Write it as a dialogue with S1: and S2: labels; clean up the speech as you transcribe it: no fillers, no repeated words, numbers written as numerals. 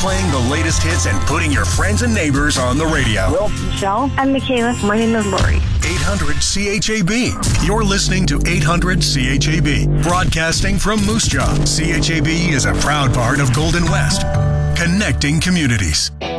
S1: playing the latest hits and putting your friends and neighbors on the radio.
S2: Well,
S3: Michelle. I'm Michaela. My name is Lori.
S1: 800 CHAB. You're listening to 800 CHAB, broadcasting from Moose Jaw. CHAB is a proud part of Golden West, connecting communities.